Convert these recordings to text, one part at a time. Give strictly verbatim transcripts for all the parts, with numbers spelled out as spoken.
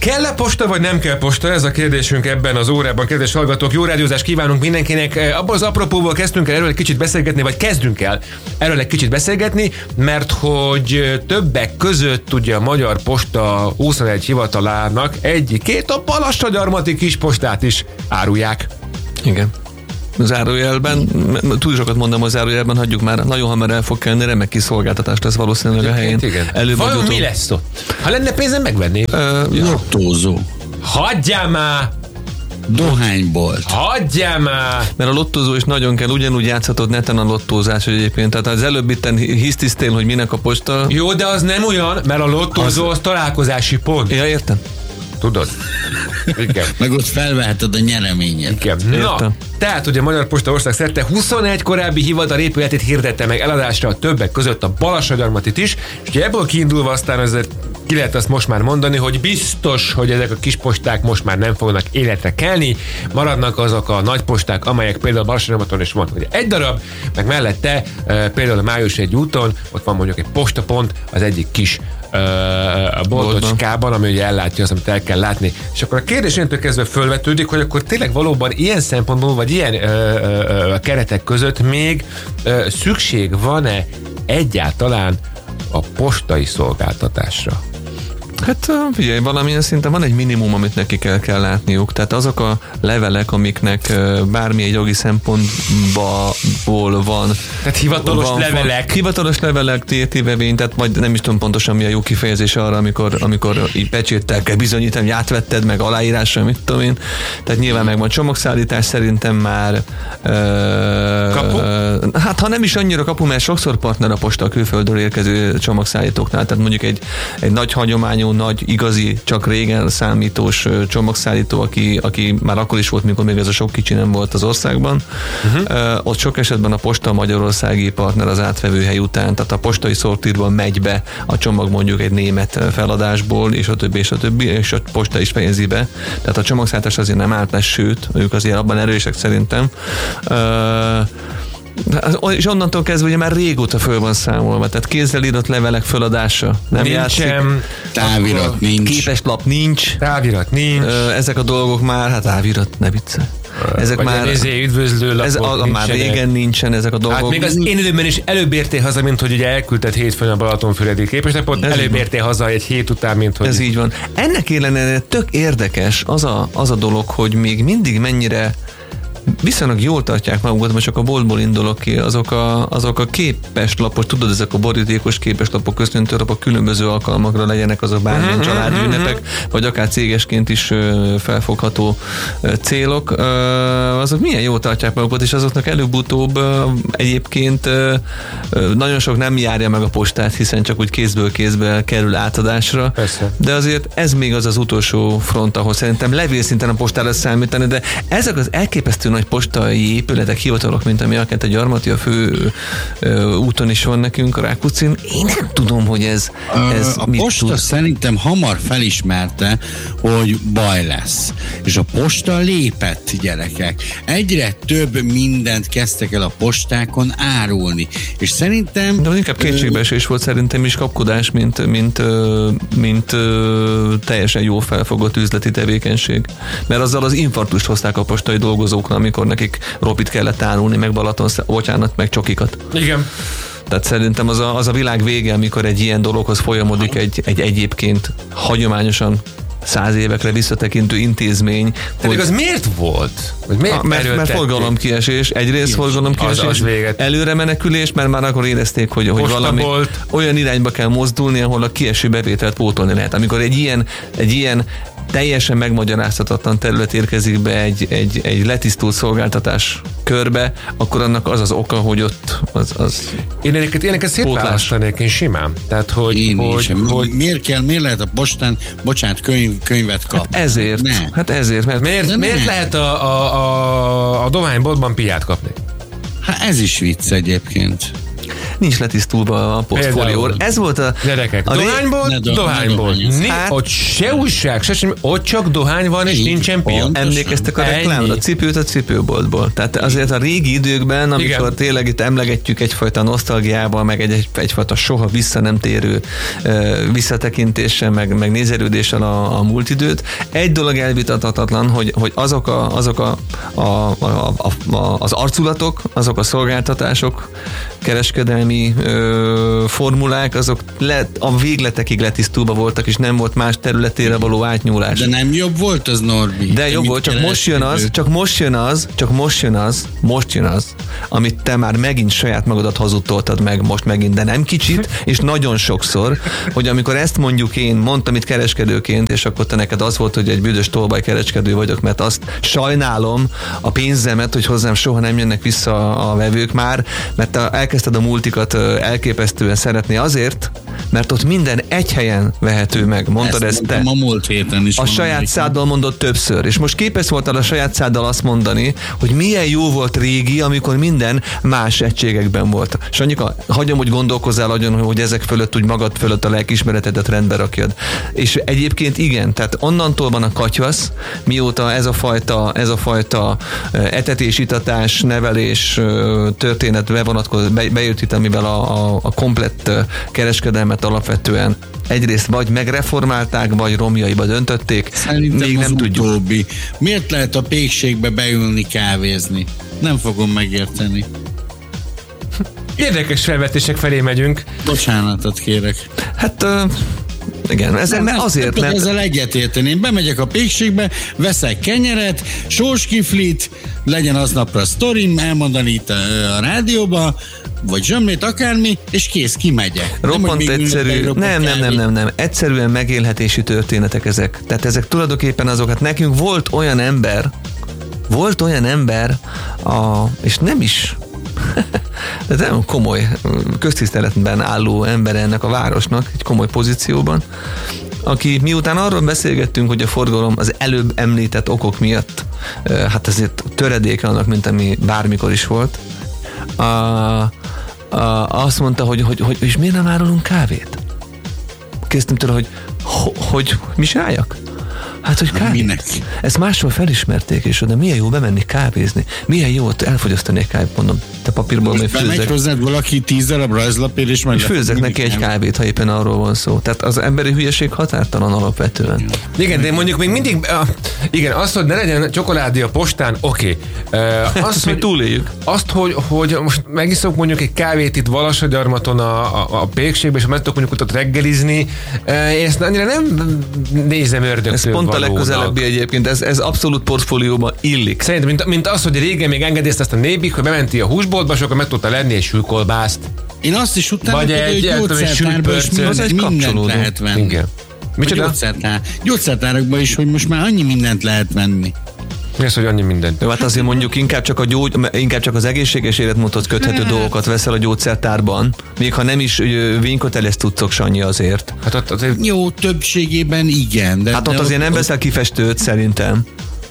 Kell-e posta, vagy nem kell posta? Ez a kérdésünk ebben az órában. Kedves hallgatók, jó rádiózást kívánunk mindenkinek. Abból az apropóból kezdtünk el erről egy kicsit beszélgetni, vagy kezdünk el erről egy kicsit beszélgetni, mert hogy többek között ugye a Magyar Posta huszonegy hivatalának egyikét, a Balassagyarmati kispostát is árulják. Igen. Zárójelben, túl sokat mondom a zárójelben, hagyjuk már, nagyon hamar el fog kelni, remek kis szolgáltatás lesz valószínűleg a helyén. Előbb vajon mi lesz ott? Ha lenne pénzem, megvenni. Uh, Lottózó. Hagyjál már! Dohánybolt. Hagyjál már! Mert a lottózó is nagyon kell, ugyanúgy játszhatod neten a lottózás egyébként. Tehát az előbb itten hisztisztél, hogy minek a posta. Jó, de az nem olyan, mert a lottózó az, az találkozási pont. Ja, értem. Tudod? Igen. Meg ott felveheted a nyereményet. Igen. Na, tehát ugye a Magyar Posta ország szerte huszonegy korábbi hivatal épületét hirdette meg eladásra, a többek között a Balassagyarmatit is, és ugye ebből kiindulva aztán azért ki lehet azt most már mondani, hogy biztos, hogy ezek a kis posták most már nem fognak életre kelni, maradnak azok a nagy posták, amelyek például a Balassagyarmaton is van, hogy egy darab, meg mellette e, például a Május egy úton, ott van mondjuk egy postapont, az egyik kis a boltocskában, ami ugye ellátja azt, amit el kell látni. És akkor a kérdés öntől kezdve fölvetődik, hogy akkor tényleg valóban ilyen szempontból, vagy ilyen ö, ö, keretek között még ö, szükség van-e egyáltalán a postai szolgáltatásra? Hát figyelj, valamilyen szinten van egy minimum, amit nekik el kell látniuk. Tehát azok a levelek, amiknek bármilyen jogi szempontból van. Tehát hivatalos van, levelek. Van, hivatalos levelek, tétévevény, tehát majd nem is tudom pontosan mi a jó kifejezés arra, amikor, amikor így pecséttel kell bizonyítani, hogy átvetted, meg aláírásra, mit tudom én. Tehát nyilván megvan csomagszállítás, szerintem már kapu? Uh, hát ha nem is annyira kapu, mert sokszor partner a posta a külföldről érkező csomagszállítóknál. Tehát mondjuk egy, egy nagy hagyományú, nagy, igazi, csak régen számítós csomagszállító, aki, aki már akkor is volt, mikor még ez a sok kicsi nem volt az országban. Uh-huh. Uh, ott sok esetben a posta a magyarországi partner az átvevőhely után, tehát a postai szortírban megy be a csomag mondjuk egy német feladásból, és a többi, és a többi, és a posta is fejezi be. Tehát a csomagszállítás azért nem állt le, sőt, ők azért abban erősek szerintem. Uh, és onnantól kezdve ugye már régóta föl van számolva, tehát kézzel írott levelek föladása nem játszik. Távirat nincs. Képeslap nincs. Távirat nincs. Ezek a dolgok már, hát távirat, ne viccelj. Ezek vagy már üdvözlőlapok ez a, már régen nincsen ezek a dolgok. Hát még az én időmben is előbb értél haza, mint hogy ugye elküldted hétfőn a Balatonfüredi képeslapot, előbb értél haza egy hét után, mint hogy... Ez így van. Ennek ellenére tök érdekes az a, az a dolog, hogy még mindig mennyire viszonylag jól tartják magukat, most csak a boltból indulok ki, azok a, azok a képeslapos, tudod, ezek a borítékos képeslapok, köszöntőlapok különböző alkalmakra legyenek azok bármilyen uh-huh, családi uh-huh. ünnepek, vagy akár cégesként is uh, felfogható uh, célok, uh, azok milyen jól tartják magukat, és azoknak előbb-utóbb uh, egyébként uh, uh, nagyon sok nem járja meg a postát, hiszen csak úgy kézből kézbe kerül átadásra. Persze. De azért ez még az az utolsó front, ahol szerintem levélszinten a postára számítani, de ezek az elképesztő nagy postai épületek, hivatalok, mint ami akár a Gyarmati, a fő ö, úton is van nekünk, a Rákóczin. Én nem tudom, hogy ez, ez a mit posta tud. Szerintem hamar felismerte, hogy baj lesz. És a posta lépett, gyerekek. Egyre több mindent kezdtek el a postákon árulni. És szerintem... De inkább kétségbeesés volt szerintem is, kapkodás, mint, mint, mint, mint teljesen jó felfogott üzleti tevékenység. Mert azzal az infarktust hozták a postai dolgozóknak, amikor nekik ropit kellett árulni, meg Balaton, bocsánat, meg csokikat. Igen. Tehát szerintem az a, az a világ vége, amikor egy ilyen dologhoz folyamodik egy, egy egyébként hagyományosan száz évekre visszatekintő intézmény. De hogy... még az miért volt? Hogy miért a, mert, mert forgalomkiesés, egyrészt forgalomkiesés, az, az előre menekülés, mert már akkor érezték, hogy, hogy valami volt. Olyan irányba kell mozdulni, ahol a kieső bevételt pótolni lehet. Amikor egy ilyen, egy ilyen teljesen megmagyarázhatatlan terület érkezik be egy, egy, egy letisztult szolgáltatás körbe, akkor annak az az oka, hogy ott az... az én ennek, ennek szétválasztanék én simán. Tehát, hogy, én hogy, hogy... Miért kell, miért lehet a postán, bocsánat, könyv, könyvet kapni? Hát ezért. Ne. Hát ezért. Mert miért, miért lehet a, a, a, a dohányboltban piát kapni? Hát ez is vicc egyébként. nincs letisztulva a portfólió. Ez volt a... Gyerekek, a dohányból, ne do- dohányból. ne dohányozz. Ni- Hát- ott se újság, se semmi, ott csak dohány van, és Így nincsen piac. van. Emlékeztek a Ennyi. reklámra? A cipőt a cipőboltból. Tehát azért a régi időkben, amikor Igen. tényleg itt emlegetjük egyfajta nosztalgiával, meg egy, egy, egyfajta soha vissza nem térő uh, visszatekintéssel, meg, meg nézelődéssel a, a múlt időt, egy dolog elvitathatatlan, hogy, hogy azok, a, azok a, a, a, a, a, az arculatok, azok a szolgáltatások, kereskedelmi ö, formulák, azok le, a végletekig letisztulva voltak, és nem volt más területére való átnyúlás. De nem jobb volt az, Norbi? De Te jobb mit volt, csak most jön kereskedő? az, csak most jön az, csak most jön az, most jön az, amit te már megint saját magadat hazudtoltad meg most megint, de nem kicsit, és nagyon sokszor, hogy amikor ezt mondjuk én, mondtam itt kereskedőként, és akkor te neked az volt, hogy egy büdös tolvaj kereskedő vagyok, mert azt sajnálom a pénzemet, hogy hozzám soha nem jönnek vissza a vevők már, mert te elkezdted a multikat ö, elképesztően szeretni azért, mert ott minden egy helyen vehető meg, mondtad ezt, ezt te. A múlt héten is. A saját száddal mondott többször, és most képes voltál a saját száddal azt mondani, hogy milyen jó volt régi, amikor minden más egységekben volt. Sanyika, hagyom, hogy gondolkozzál agyon, hogy ezek fölött úgy magad fölött a lelkiismeretedet rendbe rakjad. És egyébként igen, tehát onnantól van a katyvasz, mióta ez a fajta, ez a fajta etetés, itatás, nevelés történet bevonatkoz, be, bejött itt, amivel a, a, a komplett kereskedelmet alapvetően egyrészt vagy megreformálták, vagy romjaiba döntötték. Szerintem még az nem tudjuk. utóbbi. Miért lehet a pékségbe beülni kávézni? Nem fogom megérteni. Érdekes felvetések felé megyünk. Bocsánatot kérek. Hát uh, igen, ezzel, Nem, mert nem, azért, nem mert ezzel egyetérteni. Én bemegyek a pékségbe, veszek kenyeret, sóskiflit, legyen aznapra sztorim, elmondani itt a, a rádióba, vagy zsömlét, akármi, és kész, kimegyek. roppant egyszerű, nem, nem, nem, nem, nem, egyszerűen megélhetési történetek ezek. Tehát ezek tulajdonképpen azokat, nekünk volt olyan ember, volt olyan ember, a, és nem is de nem komoly köztiszteletben álló ember ennek a városnak, egy komoly pozícióban, aki miután arról beszélgettünk, hogy a forgalom az előbb említett okok miatt, hát ezért töredéke annak, mint ami bármikor is volt, a, a, azt mondta, hogy, hogy, hogy és miért nem árulunk kávét? Kezdtem tőle, hogy hogy mi csináljak? Hát, hogy kávét. Minek? Ezt máshol felismerték, és oda milyen jó bemenni kávézni. Milyen jó ott elfogyasztani egy kávét, mondom. Te papírból még Bemegy főzzek. hozzád valaki tíz darab rajzlapír, és meg És főzzek neki egy kávét, ha éppen arról van szó. Tehát az emberi hülyeség határtalan alapvetően. Igen, de mondjuk még mindig, uh, igen, azt, hogy ne legyen csokoládé a postán, oké. Okay. Uh, Azt még túléljük. Azt, hogy, hogy most megiszok mondjuk egy kávét itt Balassagyarmaton a, a, a pékségbe, és meg tudok mondjuk ott reggelizni, uh, én ezt annyira nem nézem ördögtől Ez pont a valónak. legközelebbi egyébként, ez, ez abszolút portfólióba illik. Szerintem, mint, mint az, hogy régen még engedélyezte azt a nébik, hogy bementi a húsboltba, és akkor meg tudta lenni egy sülkolbászt. Én azt is utána, Vagy hogy egy- egy gyógyszertárban is sült mindent, pörcöl. mindent kapcsolódó. lehet venni. Igen. A Micsoda? Gyógyszertár, gyógyszertárakban is, hogy most már annyi mindent lehet venni. Mi az, hogy annyi mindent? Jó, hát azért mondjuk inkább csak, a gyógy, inkább csak az egészséges életmódhoz köthető dolgokat veszel a gyógyszertárban, még ha nem is ö, vényköteles tudszok, Sanyi, azért. Hát ott azért Jó, többségében igen. De, Hát ott de azért nem veszel kifestőt, szerintem.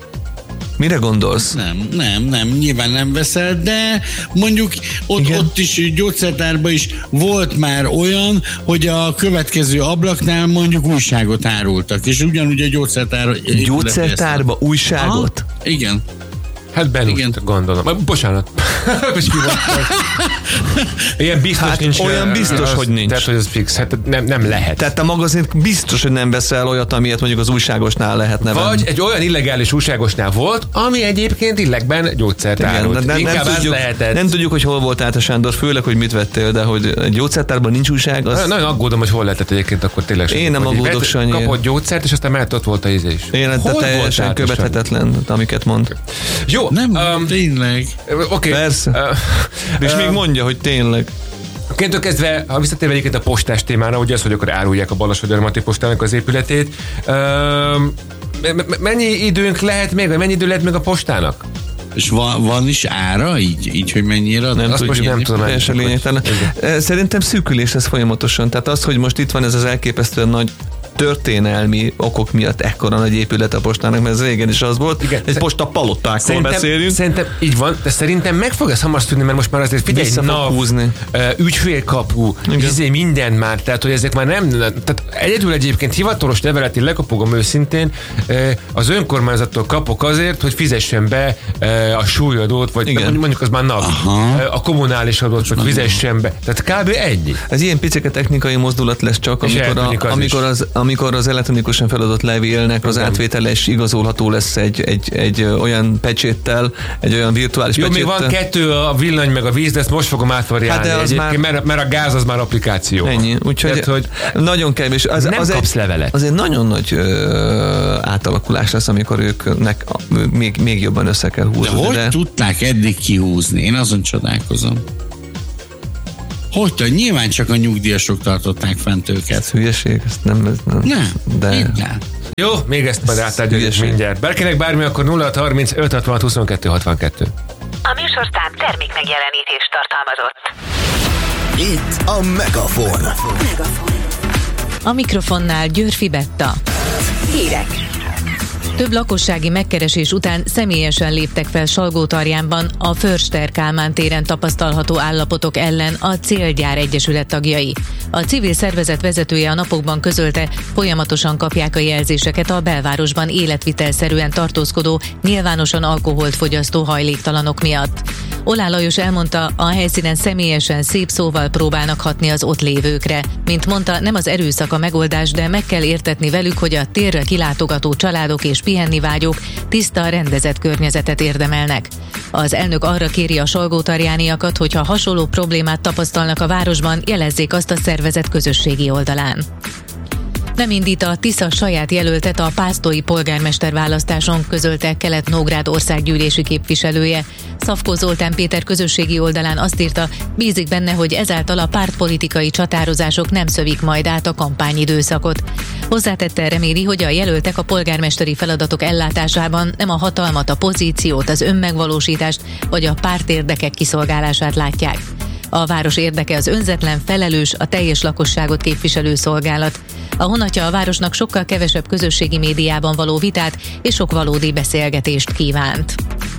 Mire gondolsz? Nem, nem, nem, nyilván nem veszel, de mondjuk ott, ott is gyógyszertárban is volt már olyan, hogy a következő ablaknál mondjuk újságot árultak, és ugyanúgy a gyógyszertár... Gyógyszertárba újságot? Aha, igen. Hát Benust, Igen. gondolom. Bocsánat. Most ki volt? Ilyen biztos Hát nincs. olyan biztos, az, hogy nincs. Tehát, hogy ez fix. Hát nem, nem lehet. Tehát a magazint biztos, hogy nem veszel olyat, amilyet mondjuk az újságosnál lehetne venni. Vagy egy olyan illegális újságosnál volt, ami egyébként illegben gyógyszert árult. Igen, nem, Inkább nem, ez tudjuk, lehetett. nem tudjuk, hogy hol volt át a Sándor, főleg, hogy mit vettél, de hogy egy gyógyszertárban nincs újság, az... Nagyon aggódom, hogy hol lehetett egyébként akkor tényleg. Én nem hogy aggódok, vett- Sanyi. Kapott gyógyszert, és aztán mellett ott volt a íz is. Én Hol teljesen voltál, követhetetlen, amiket mond. Jó. Nem, um, tényleg. Oké. Okay. Persze. Uh, És még mondja, hogy tényleg. Kéntől kezdve, ha visszatérve egyébként a postás témára, ugye az, hogy akkor árulják a Balassagyarmati postának az épületét. Um, mennyi időnk lehet még, vagy mennyi idő lehet még a postának? És van, van is ára így, így hogy mennyire ad? Nem Azt tudjuk, most nem tudom. teljesen lényegtelen. Szerintem szűkülés lesz folyamatosan. Tehát az, hogy most itt van ez az elképesztően nagy történelmi okok miatt ekkora nagy épület a postának, mert ez régen is az volt. Igen, egy posta palottákról szerintem, beszélünk. Szerintem így van, de szerintem meg fog ez hamar szűnni, mert most már azért figyelj, nav, ügyfélkapu, izé minden már, tehát hogy ezek már nem, tehát egyedül egyébként hivatalos levelet, én lekapogom őszintén, az önkormányzattól kapok azért, hogy fizessen be a súlyadót, vagy igen. mondjuk az már nav, a kommunális adót, vagy fizessen be. Tehát kb. Ennyi. Ez ilyen picike technikai mozdulat lesz csak, amikor, a, az, amikor, az, amikor az elektronikusan feladott levélnek az átvétele is igazolható lesz egy, egy, egy olyan pecséttel, egy olyan virtuális jó, pecséttel. Még van kettő, a villany meg a víz, de ezt most fogom átvariálni hát egyébként, már... mert, mert a gáz az már applikáció. Ennyi. Úgyhogy Tehát, hogy nagyon kevés. Az, nem az kapsz egy, levelet. Az egy nagyon nagy ö, átalakulás lesz, amikor őknek még, még jobban össze kell húzni. De hogy de... tudták eddig kihúzni? Én azon csodálkozom. Hogy tudod, nyilván csak a nyugdíjasok tartották fent őket. Ez hülyeség, ezt nem... Ez nem. Nem, de... nem. Jó, még ezt majd átadjuk mindjárt. Bárkinek bármi, akkor nulla hat harminc öt hatvanhat huszonkettő hatvankettő. A műsorszám termék megjelenítést tartalmazott. Itt a Megafon. Megafon. A mikrofonnál Györfi Betta. Hírek. Több lakossági megkeresés után személyesen léptek fel Salgótarjánban a Förster Kálmán téren tapasztalható állapotok ellen a Célgyár Egyesület tagjai. A civil szervezet vezetője a napokban közölte, folyamatosan kapják a jelzéseket a belvárosban életvitelszerűen tartózkodó, nyilvánosan alkoholt fogyasztó hajléktalanok miatt. Olá Lajos elmondta, a helyszínen személyesen szép szóval próbálnak hatni az ott lévőkre. Mint mondta, nem az erőszak a megoldás, de meg kell értetni velük, hogy a térre kilátogató családok és pihenni vágyók tiszta, rendezett környezetet érdemelnek. Az elnök arra kéri a salgótarjániakat, hogyha hasonló problémát tapasztalnak a városban, jelezzék azt a szervezet közösségi oldalán. Nem indít a Tisza saját jelöltet a pásztói polgármester választáson, közölte Kelet-Nógrád országgyűlési képviselője. Szafkó Zoltán Péter közösségi oldalán azt írta, bízik benne, hogy ezáltal a pártpolitikai csatározások nem szövik majd át a kampányidőszakot. Hozzátette, reméli, hogy a jelöltek a polgármesteri feladatok ellátásában nem a hatalmat, a pozíciót, az önmegvalósítást vagy a pártérdekek kiszolgálását látják. A város érdeke az önzetlen, felelős, a teljes lakosságot képviselő szolgálat. A honatja a városnak sokkal kevesebb közösségi médiában való vitát és sok valódi beszélgetést kívánt.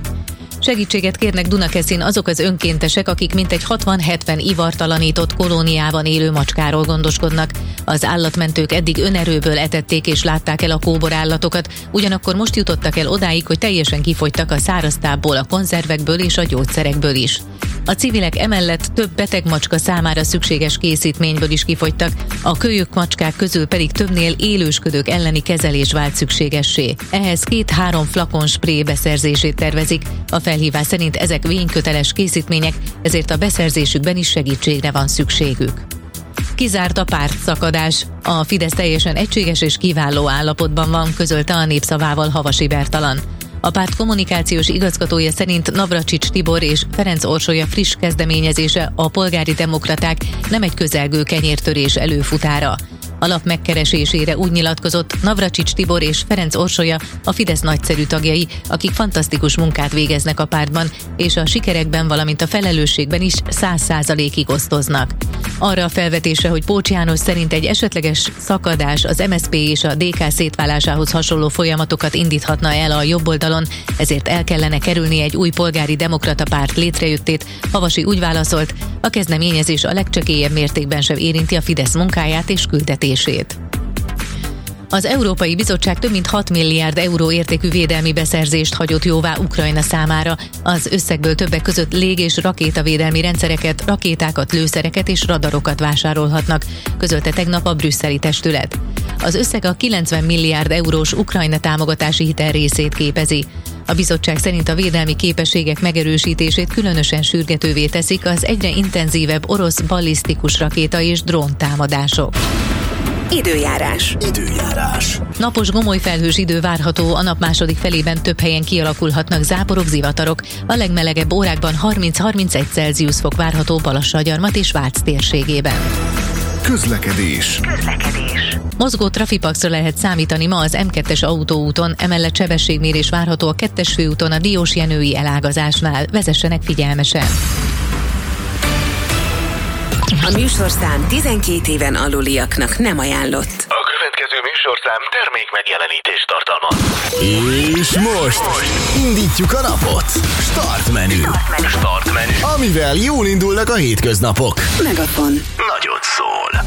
Segítséget kérnek Dunakeszin azok az önkéntesek, akik mintegy hatvan-hetven ivartalanított kolóniában élő macskáról gondoskodnak. Az állatmentők eddig önerőből etették és látták el a kóborállatokat, ugyanakkor most jutottak el odáig, hogy teljesen kifogytak a száraztából, a konzervekből és a gyógyszerekből is. A civilek emellett több beteg macska számára szükséges készítményből is kifogytak, a kölyök macskák közül pedig többnél élősködők elleni kezelés vált szükségessé. Ehhez két-három flakon spré beszerzését tervezik. A felhívás szerint ezek vényköteles készítmények, ezért a beszerzésükben is segítségre van szükségük. Kizárt a pártszakadás. A Fidesz teljesen egységes és kiváló állapotban van, közölte a Népszavával Havasi Bertalan. A párt kommunikációs igazgatója szerint Navracsics Tibor és Ferenc Orsolya friss kezdeményezése, a polgári demokraták nem egy közelgő kenyértörés előfutára. A lap megkeresésére úgy nyilatkozott, Navracsics Tibor és Ferenc Orsolya a Fidesz nagyszerű tagjai, akik fantasztikus munkát végeznek a pártban, és a sikerekben, valamint a felelősségben is száz százalékig osztoznak. Arra a felvetésre, hogy Pócs János szerint egy esetleges szakadás az em es zé pé és a dé ká szétválásához hasonló folyamatokat indíthatna el a jobboldalon, ezért el kellene kerülni egy új polgári demokrata párt létrejöttét, Havasi úgy válaszolt, a kezdeményezés a legcsekélyebb mértékben sem érinti a Fidesz munkáját és küldetését. Az Európai Bizottság több mint hat milliárd euró értékű védelmi beszerzést hagyott jóvá Ukrajna számára. Az összegből többek között lég- és rakétavédelmi rendszereket, rakétákat, lőszereket és radarokat vásárolhatnak, közölte tegnap a brüsszeli testület. Az összeg a kilencven milliárd eurós Ukrajna támogatási hitel részét képezi. A bizottság szerint a védelmi képességek megerősítését különösen sürgetővé teszik az egyre intenzívebb orosz ballisztikus rakéta és drón támadások. Időjárás. Időjárás. Napos gomolyfelhős idő várható, a nap második felében több helyen kialakulhatnak záporok, zivatarok. A legmelegebb órákban harminc-harmincegy Celsius fok várható Balassagyarmat és Vác térségében. Közlekedés. Közlekedés. Mozgó trafipaxra lehet számítani ma az em kettes autóúton, emellett sebességmérés várható a kettes főúton a Diósjenői elágazásnál. Vezessenek figyelmesen! A műsorszám tizenkét éven aluliaknak nem ajánlott. A következő műsor műsorszám termék megjelenítést tartalmaz. És most indítjuk a napot. Start menü. Start menü. Amivel jól indulnak a hétköznapok. Megafon. Nagyon szó.